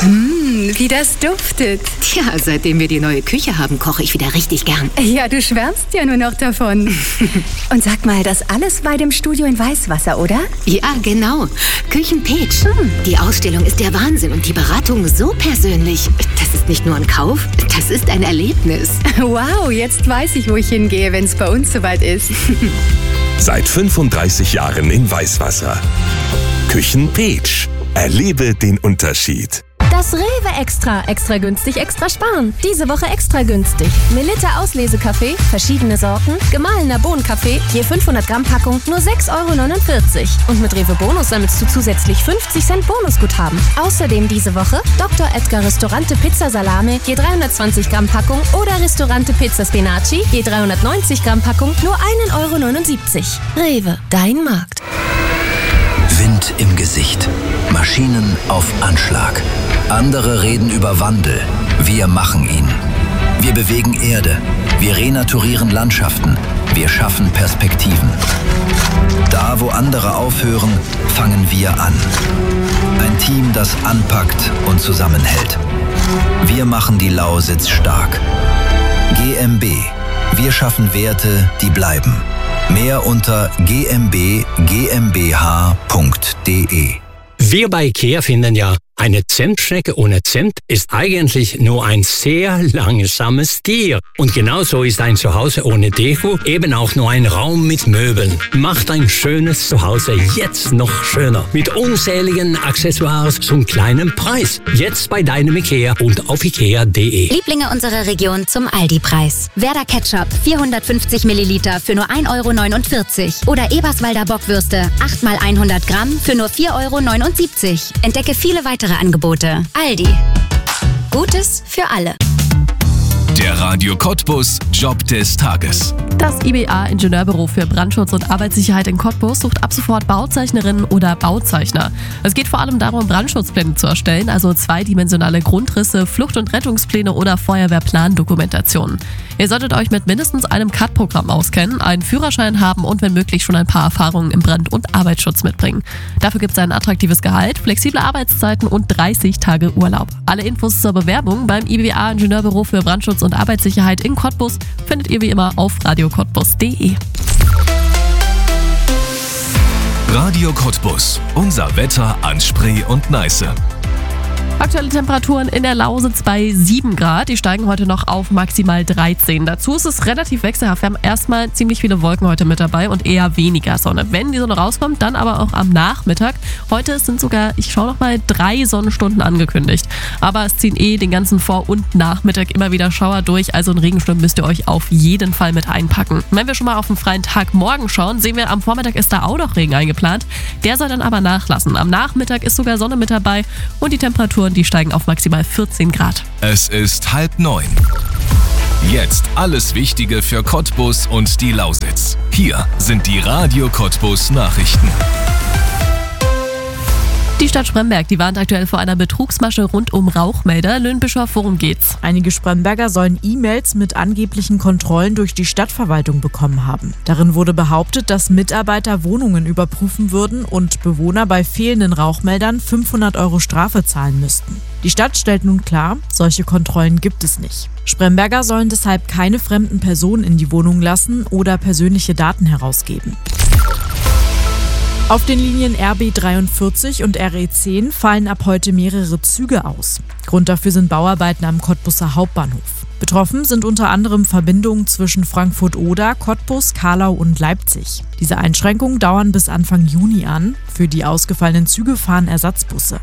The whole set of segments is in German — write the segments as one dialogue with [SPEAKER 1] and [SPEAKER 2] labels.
[SPEAKER 1] Wie das duftet.
[SPEAKER 2] Tja, seitdem wir die neue Küche haben, koche ich wieder richtig gern.
[SPEAKER 1] Ja, du schwärmst ja nur noch davon. Und sag mal, das alles bei dem Studio in Weißwasser, oder?
[SPEAKER 2] Ja, genau. Küchen-Peach. Die Ausstellung ist der Wahnsinn und die Beratung so persönlich. Das ist nicht nur ein Kauf, das ist ein Erlebnis.
[SPEAKER 1] Wow, jetzt weiß ich, wo ich hingehe, wenn es bei uns soweit ist.
[SPEAKER 3] Seit 35 Jahren in Weißwasser. Küchen-Peach. Erlebe den Unterschied.
[SPEAKER 4] Das Rewe Extra günstig, extra sparen. Diese Woche extra günstig. Melitta Auslesekaffee, verschiedene Sorten, gemahlener Bohnenkaffee, je 500 Gramm Packung, nur 6,49 €. Und mit Rewe Bonus sammelst du zusätzlich 50 Cent Bonusguthaben. Außerdem diese Woche Dr. Edgar Ristorante Pizza Salame, je 320 Gramm Packung oder Ristorante Pizza Spinaci, je 390 Gramm Packung, nur 1,79 €. Rewe, dein Markt.
[SPEAKER 5] Wind im Gesicht. Maschinen auf Anschlag. Andere reden über Wandel. Wir machen ihn. Wir bewegen Erde. Wir renaturieren Landschaften. Wir schaffen Perspektiven. Da, wo andere aufhören, fangen wir an. Ein Team, das anpackt und zusammenhält. Wir machen die Lausitz stark. GmbH. Wir schaffen Werte, die bleiben. Mehr unter gmbh.de.
[SPEAKER 6] Wir bei IKEA finden ja, eine Zimtschnecke ohne Zimt ist eigentlich nur ein sehr langsames Tier. Und genauso ist ein Zuhause ohne Deko eben auch nur ein Raum mit Möbeln. Macht ein schönes Zuhause jetzt noch schöner. Mit unzähligen Accessoires zum kleinen Preis. Jetzt bei deinem IKEA und auf ikea.de.
[SPEAKER 7] Lieblinge unserer Region zum Aldi-Preis. Werder Ketchup 450 Milliliter für nur 1,49 € oder Eberswalder Bockwürste 8 x 100 Gramm für nur 4,79 €. Entdecke viele weitere Angebote. Aldi. Gutes für alle.
[SPEAKER 8] Der Radio Cottbus Job des Tages.
[SPEAKER 9] Das IBA Ingenieurbüro für Brandschutz und Arbeitssicherheit in Cottbus sucht ab sofort Bauzeichnerinnen oder Bauzeichner. Es geht vor allem darum, Brandschutzpläne zu erstellen, also zweidimensionale Grundrisse, Flucht- und Rettungspläne oder Feuerwehrplandokumentationen. Ihr solltet euch mit mindestens einem CAD-Programm auskennen, einen Führerschein haben und wenn möglich schon ein paar Erfahrungen im Brand- und Arbeitsschutz mitbringen. Dafür gibt es ein attraktives Gehalt, flexible Arbeitszeiten und 30 Tage Urlaub. Alle Infos zur Bewerbung beim IBA Ingenieurbüro für Brandschutz und Arbeitssicherheit in Cottbus findet ihr wie immer auf radiocottbus.de.
[SPEAKER 8] Radio Cottbus. Unser Wetter an Spree und Neiße.
[SPEAKER 9] Aktuelle Temperaturen in der Lausitz bei 7 Grad. Die steigen heute noch auf maximal 13. Dazu ist es relativ wechselhaft. Wir haben erstmal ziemlich viele Wolken heute mit dabei und eher weniger Sonne. Wenn die Sonne rauskommt, dann aber auch am Nachmittag. Heute sind sogar, ich schaue noch mal, 3 Sonnenstunden angekündigt. Aber es ziehen den ganzen Vor- und Nachmittag immer wieder Schauer durch. Also einen Regenschirm müsst ihr euch auf jeden Fall mit einpacken. Wenn wir schon mal auf den freien Tag morgen schauen, sehen wir, am Vormittag ist da auch noch Regen eingeplant. Der soll dann aber nachlassen. Am Nachmittag ist sogar Sonne mit dabei und die Temperaturen, die steigen auf maximal 14 Grad.
[SPEAKER 8] Es ist 8:30. Jetzt alles Wichtige für Cottbus und die Lausitz. Hier sind die Radio Cottbus Nachrichten.
[SPEAKER 9] Die Stadt Spremberg, die warnt aktuell vor einer Betrugsmasche rund um Rauchmelder. Löhnbischof, worum geht's?
[SPEAKER 10] Einige Spremberger sollen E-Mails mit angeblichen Kontrollen durch die Stadtverwaltung bekommen haben. Darin wurde behauptet, dass Mitarbeiter Wohnungen überprüfen würden und Bewohner bei fehlenden Rauchmeldern 500 € Strafe zahlen müssten. Die Stadt stellt nun klar, solche Kontrollen gibt es nicht. Spremberger sollen deshalb keine fremden Personen in die Wohnung lassen oder persönliche Daten herausgeben. Auf den Linien RB 43 und RE 10 fallen ab heute mehrere Züge aus. Grund dafür sind Bauarbeiten am Cottbuser Hauptbahnhof. Betroffen sind unter anderem Verbindungen zwischen Frankfurt-Oder, Cottbus, Carlau und Leipzig. Diese Einschränkungen dauern bis Anfang Juni an. Für die ausgefallenen Züge fahren Ersatzbusse.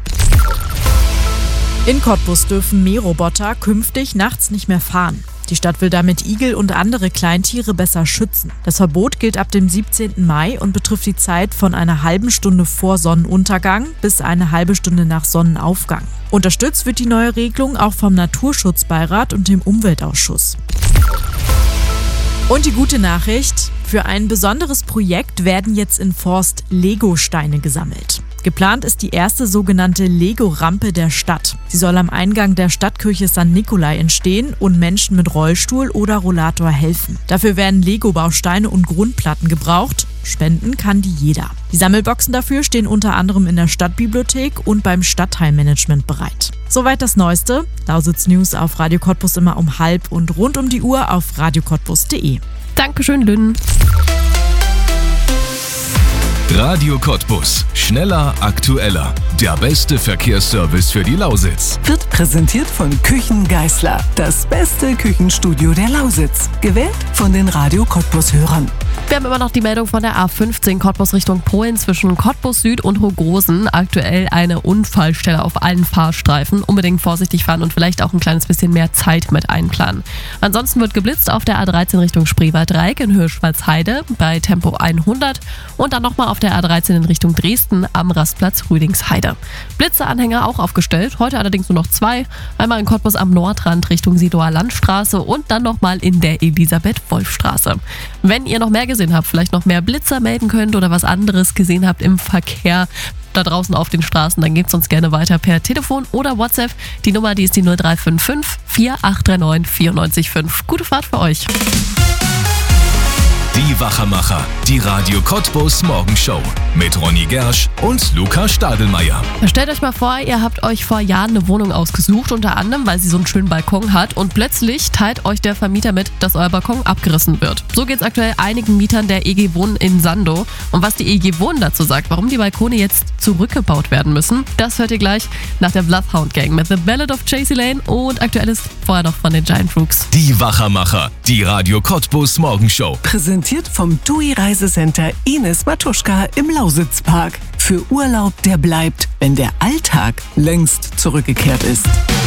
[SPEAKER 10] In Cottbus dürfen Mähroboter künftig nachts nicht mehr fahren. Die Stadt will damit Igel und andere Kleintiere besser schützen. Das Verbot gilt ab dem 17. Mai und betrifft die Zeit von einer halben Stunde vor Sonnenuntergang bis eine halbe Stunde nach Sonnenaufgang. Unterstützt wird die neue Regelung auch vom Naturschutzbeirat und dem Umweltausschuss. Und die gute Nachricht: Für ein besonderes Projekt werden jetzt in Forst Lego-Steine gesammelt. Geplant ist die erste sogenannte Lego-Rampe der Stadt. Sie soll am Eingang der Stadtkirche St. Nikolai entstehen und Menschen mit Rollstuhl oder Rollator helfen. Dafür werden Lego-Bausteine und Grundplatten gebraucht. Spenden kann die jeder. Die Sammelboxen dafür stehen unter anderem in der Stadtbibliothek und beim Stadtteilmanagement bereit. Soweit das Neueste. Lausitz News auf Radio Cottbus immer um 12:30 und rund um die Uhr auf radiocottbus.de.
[SPEAKER 9] Dankeschön, Lynn.
[SPEAKER 8] Radio Cottbus. Schneller, aktueller. Der beste Verkehrsservice für die Lausitz.
[SPEAKER 11] Wird präsentiert von Küchen Geisler. Das beste Küchenstudio der Lausitz. Gewählt von den Radio Cottbus-Hörern.
[SPEAKER 9] Wir haben immer noch die Meldung von der A15 Cottbus Richtung Polen zwischen Cottbus Süd und Hogosen. Aktuell eine Unfallstelle auf allen Fahrstreifen. Unbedingt vorsichtig fahren und vielleicht auch ein kleines bisschen mehr Zeit mit einplanen. Ansonsten wird geblitzt auf der A13 Richtung Spreewald-Dreieck in Höhe Schwarzheide bei Tempo 100 und dann nochmal auf der A13 in Richtung Dresden am Rastplatz Rüdingsheide. Blitzeanhänger auch aufgestellt, heute allerdings nur noch 2. Einmal in Cottbus am Nordrand Richtung Sidoer Landstraße und dann nochmal in der Elisabeth-Wolf-Straße. Wenn ihr noch mehr gesehen habt, vielleicht noch mehr Blitzer melden könnt oder was anderes gesehen habt im Verkehr da draußen auf den Straßen, dann gebt es uns gerne weiter per Telefon oder WhatsApp. Die Nummer, die ist die 0355 4839 945. Gute Fahrt für euch.
[SPEAKER 8] Die Wachermacher, die Radio Cottbus Morgenshow mit Ronny Gersch und Luca Stadelmeier.
[SPEAKER 9] Stellt euch mal vor, ihr habt euch vor Jahren eine Wohnung ausgesucht, unter anderem, weil sie so einen schönen Balkon hat und plötzlich teilt euch der Vermieter mit, dass euer Balkon abgerissen wird. So geht es aktuell einigen Mietern der EG Wohnen in Sandow. Und was die EG Wohnen dazu sagt, warum die Balkone jetzt zurückgebaut werden müssen, das hört ihr gleich nach der Bloodhound Gang mit The Ballad of Chasey Lane und aktuelles vorher noch von den Giant Rooks.
[SPEAKER 8] Die Wachermacher, die Radio Cottbus Morgenshow.
[SPEAKER 11] Präsentiert vom TUI Reisecenter Ines Matuschka im Lausitzpark. Für Urlaub, der bleibt, wenn der Alltag längst zurückgekehrt ist.